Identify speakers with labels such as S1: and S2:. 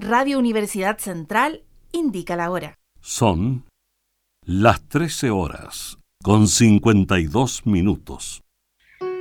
S1: Radio Universidad Central indica la hora.
S2: Son las 13 horas con 52 minutos.